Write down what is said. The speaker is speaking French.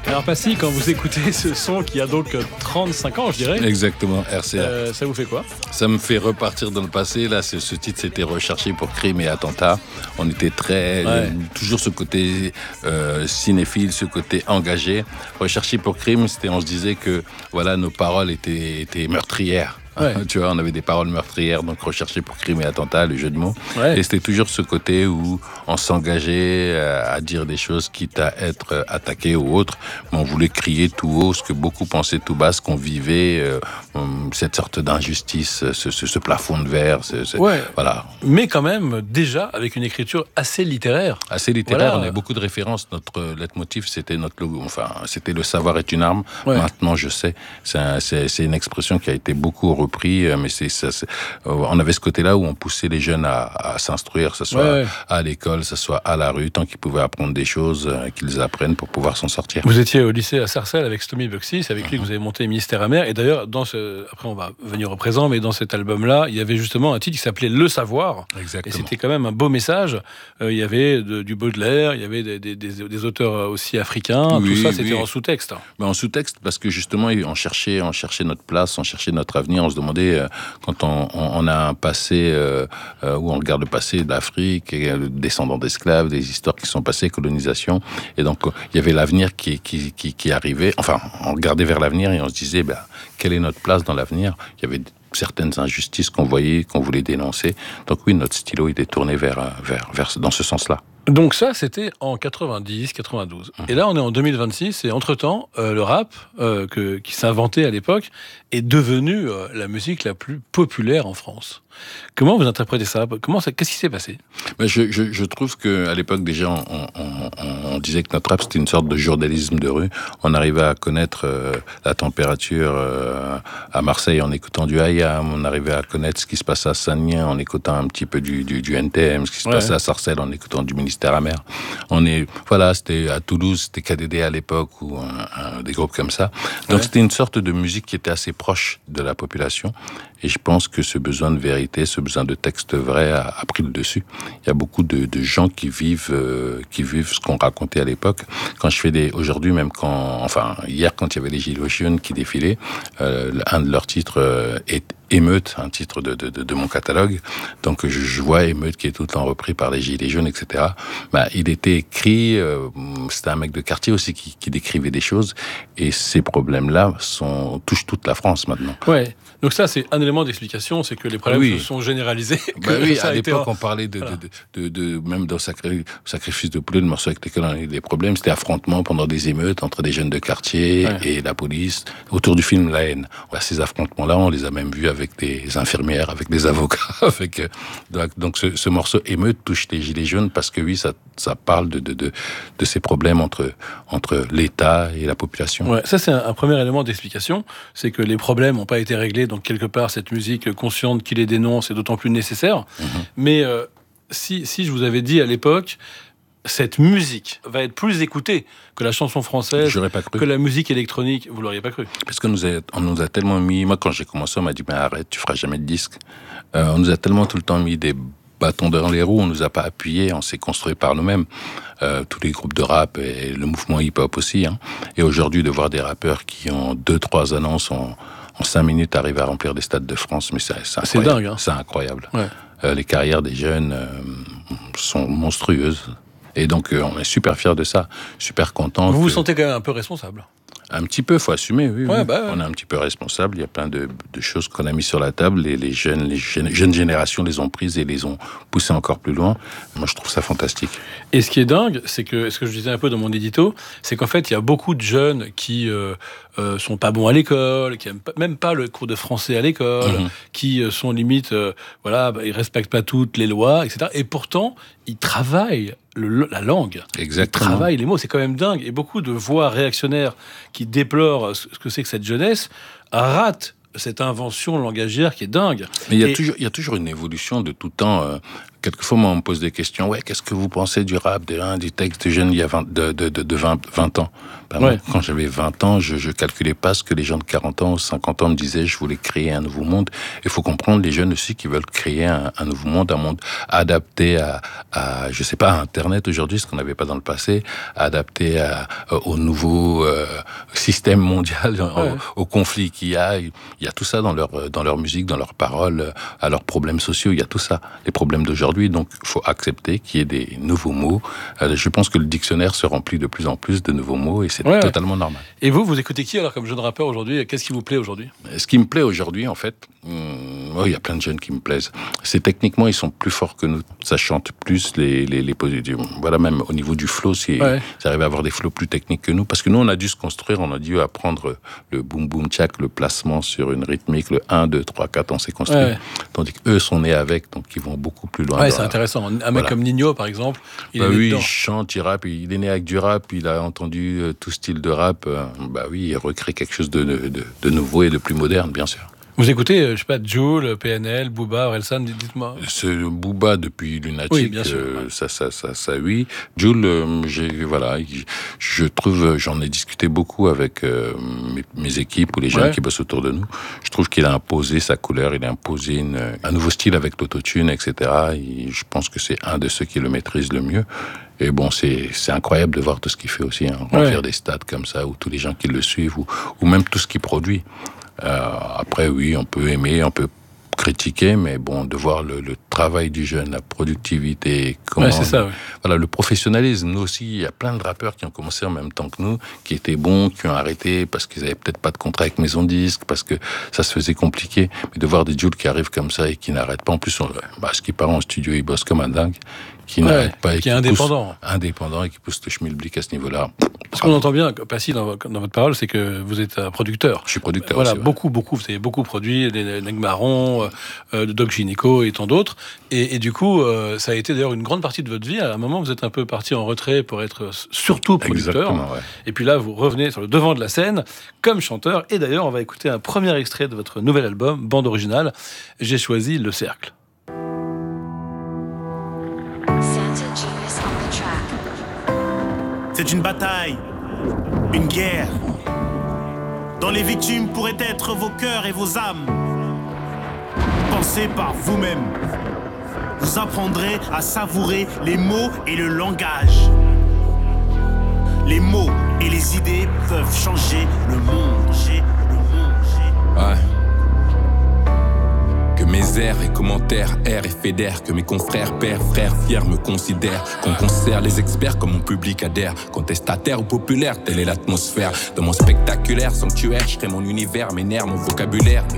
Alors Passy, quand vous écoutez ce son qui a donc 35 ans, je dirais. Exactement, RCA. Ça vous fait quoi? Ça me fait repartir dans le passé. Là, ce titre, c'était recherché pour crime et attentat. On était toujours ce côté cinéphile, ce côté engagé. Recherché pour crime, on se disait que voilà, nos paroles étaient meurtrières. Ouais. Tu vois, on avait des paroles meurtrières, donc recherché pour crime et attentat, le jeu de mots. Ouais. Et c'était toujours ce côté où on s'engageait à dire des choses, quitte à être attaqué ou autre. Mais on voulait crier tout haut ce que beaucoup pensaient tout bas, ce qu'on vivait, cette sorte d'injustice, ce plafond de verre. Ouais. Voilà. Mais quand même, déjà, avec une écriture assez littéraire. Assez littéraire, voilà. On avait beaucoup de références. Notre leitmotiv, c'était notre logo. Enfin, c'était le savoir est une arme. Ouais. Maintenant, je sais. C'est une expression qui a été beaucoup repris, mais on avait ce côté-là où on poussait les jeunes à s'instruire, que ce soit à l'école, que ce soit à la rue, tant qu'ils pouvaient apprendre des choses, qu'ils apprennent pour pouvoir s'en sortir. Vous étiez au lycée à Sarcelles avec Stomy Bugsy, c'est avec lui que vous avez monté Ministère amer, et d'ailleurs, après on va venir au présent, mais dans cet album-là, il y avait justement un titre qui s'appelait Le Savoir. Exactement. Et c'était quand même un beau message. Il y avait du Baudelaire, il y avait des auteurs aussi africains, tout ça c'était en sous-texte. Ben, en sous-texte, parce que justement, on cherchait notre place, on cherchait notre avenir, on se demandait, quand on a un passé où on regarde le passé d'Afrique, descendants d'esclaves, des histoires qui sont passées, colonisation, et donc il y avait l'avenir qui arrivait. Enfin, on regardait vers l'avenir et on se disait, quelle est notre place dans l'avenir? Il y avait certaines injustices qu'on voyait, qu'on voulait dénoncer. Donc oui, notre stylo il est tourné vers dans ce sens-là. Donc ça, c'était en 90, 92. Et là, on est en 2026, et entre-temps, le rap, qui s'inventait à l'époque, est devenu la musique la plus populaire en France. Comment vous interprétez ça? Qu'est-ce qui s'est passé? Je trouve qu'à l'époque, déjà, on disait que notre rap, c'était une sorte de journalisme de rue. On arrivait à connaître la température à Marseille en écoutant du Hayam. On arrivait à connaître ce qui se passait à Saint-Denis en écoutant un petit peu du NTM, ce qui se passait à Sarcelles en écoutant du Ministère amer. C'était à Toulouse, c'était KDD à l'époque, ou des groupes comme ça. Donc c'était une sorte de musique qui était assez proche de la population. Et je pense que ce besoin de vérité, ce besoin de texte vrai a pris le dessus. Il y a beaucoup de gens qui vivent ce qu'on racontait à l'époque. Quand je fais aujourd'hui, même hier, quand il y avait les Gilets jaunes qui défilaient, un de leurs titres est Émeute, un titre de mon catalogue. Donc je vois Émeute qui est tout le temps repris par les Gilets jaunes, etc. Il était écrit, c'était un mec de quartier aussi qui décrivait des choses, et ces problèmes-là touchent toute la France maintenant. Ouais. Donc ça, c'est un élément d'explication, c'est que les problèmes se sont généralisés. À l'époque, on parlait même dans Sacrifice de poulet, le morceau avec lequel on a eu des problèmes, c'était affrontement pendant des émeutes entre des jeunes de quartier et la police, autour du film La haine. Ces affrontements-là, on les a même vus avec des infirmières, avec des avocats. Donc ce morceau émeute touche les Gilets jaunes parce que ça parle de ces problèmes entre l'État et la population. Ouais, ça c'est un premier élément d'explication, c'est que les problèmes n'ont pas été réglés, donc quelque part cette musique consciente qui les dénonce est d'autant plus nécessaire. Mais si je vous avais dit à l'époque, cette musique va être plus écoutée que la chanson française, j'aurais pas cru. Que la musique électronique, vous l'auriez pas cru. Parce qu'on nous a tellement mis... Moi, quand j'ai commencé, on m'a dit, arrête, tu feras jamais de disque. On nous a tellement tout le temps mis des bâtons dans les roues, on nous a pas appuyé, on s'est construit par nous-mêmes. Tous les groupes de rap et le mouvement hip-hop aussi. Et aujourd'hui, de voir des rappeurs qui ont 2-3 annonces en 5 minutes arrivent à remplir des stades de France, mais c'est dingue. C'est incroyable. Ouais. Les carrières des jeunes sont monstrueuses. Et donc, on est super fiers de ça, super contents. Vous vous sentez quand même un peu responsable? Un petit peu, faut assumer, oui. Ouais. On est un petit peu responsable. Il y a plein de choses qu'on a mis sur la table. Et les jeunes générations les ont prises et les ont poussées encore plus loin. Moi, je trouve ça fantastique. Et ce qui est dingue, c'est que ce que je disais un peu dans mon édito, c'est qu'en fait, il y a beaucoup de jeunes qui sont pas bons à l'école, qui aiment même pas le cours de français à l'école, qui sont limite, ils respectent pas toutes les lois, etc. Et pourtant, ils travaillent la langue. Exactement. Ils travaillent les mots, c'est quand même dingue. Et beaucoup de voix réactionnaires qui déplorent ce que c'est que cette jeunesse ratent cette invention langagière qui est dingue. Mais il y a toujours une évolution de tout temps. quelquefois, moi, on me pose des questions. Ouais, qu'est-ce que vous pensez du rap, du texte de jeunes il y a 20 ans? Moi, quand j'avais 20 ans, je calculais pas ce que les gens de 40 ans ou 50 ans me disaient. Je voulais créer un nouveau monde. Il faut comprendre les jeunes aussi qui veulent créer un nouveau monde, un monde adapté à je sais pas, à Internet aujourd'hui, ce qu'on n'avait pas dans le passé, adapté au nouveau système mondial, au conflit qu'il y a. Il y a tout ça dans leur musique, dans leurs paroles, à leurs problèmes sociaux. Il y a tout ça, les problèmes d'aujourd'hui. Donc, il faut accepter qu'il y ait des nouveaux mots. Je pense que le dictionnaire se remplit de plus en plus de nouveaux mots et c'est totalement normal. Et vous écoutez qui alors comme jeune rappeur aujourd'hui? Qu'est-ce qui vous plaît aujourd'hui? Ce qui me plaît aujourd'hui, en fait, il y a plein de jeunes qui me plaisent. C'est techniquement, ils sont plus forts que nous. Ça chante plus les positifs. Voilà, même au niveau du flow, ils arrivent à avoir des flows plus techniques que nous. Parce que nous, on a dû se construire, on a dû apprendre le boom boom tchak, le placement sur une rythmique, le 1, 2, 3, 4, on s'est construit. Tandis qu'eux sont nés avec, donc ils vont beaucoup plus loin. C'est intéressant. Un mec comme Nino, par exemple, il chante, il rappe, il est né avec du rap, il a entendu tout style de rap. Il recrée quelque chose de nouveau et de plus moderne, bien sûr. Vous écoutez, je sais pas, Jul, PNL, Booba, Orelsan, dites-moi. C'est Booba depuis Lunatic, oui, bien sûr. Ça, oui. Jul, je trouve, j'en ai discuté beaucoup avec mes équipes ou les jeunes qui bossent autour de nous. Je trouve qu'il a imposé sa couleur, il a imposé un nouveau style avec l'autotune, etc. Et je pense que c'est un de ceux qui le maîtrise le mieux. Et bon, c'est incroyable de voir tout ce qu'il fait aussi, remplir des stades comme ça, ou tous les gens qui le suivent, ou même tout ce qu'il produit. Après, oui, on peut aimer, on peut critiquer, mais bon, de voir le travail du jeune, la productivité, c'est ça, voilà, le professionnalisme. Nous aussi, il y a plein de rappeurs qui ont commencé en même temps que nous, qui étaient bons, qui ont arrêté parce qu'ils avaient peut-être pas de contrat avec maison de disques, parce que ça se faisait compliqué. Mais de voir des Jules qui arrivent comme ça et qui n'arrêtent pas. En plus, ce qui part en studio, ils bossent comme un dingue, qui n'arrête pas et qui est indépendant et qui pousse le schmilblick à ce niveau-là. Ce qu'on entend bien, Passy, dans votre parole, c'est que vous êtes un producteur. Je suis producteur. Voilà, aussi, beaucoup, vous avez beaucoup produit, des Neg Marron, Doc Gynéco et tant d'autres. Et du coup, ça a été d'ailleurs une grande partie de votre vie. À un moment, vous êtes un peu parti en retrait pour être surtout producteur. Et puis là, vous revenez sur le devant de la scène comme chanteur. Et d'ailleurs, on va écouter un premier extrait de votre nouvel album, bande originale. J'ai choisi Le Cercle. C'est une bataille, une guerre, dont les victimes pourraient être vos cœurs et vos âmes. Pensez par vous-même. Vous apprendrez à savourer les mots et le langage. Les mots et les idées peuvent changer le monde. Que mes airs et commentaires errent et fédèrent, que mes confrères, pères, frères, fiers me considèrent. Qu'on concert les experts comme mon public adhère. Contestataire ou populaire, telle est l'atmosphère. Dans mon spectaculaire sanctuaire, je crée mon univers, mes nerfs, mon vocabulaire, mes